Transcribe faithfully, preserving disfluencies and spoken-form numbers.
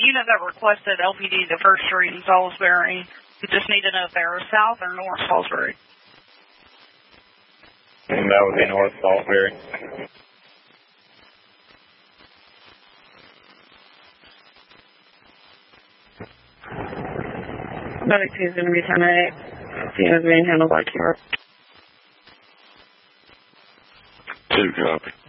unit that requested L P D to First Street in Salisbury. We just need to know if they were south or north Salisbury. And that would be north Salisbury. Medic two is going to be ten eight. He is being handled by Q R. Two copy.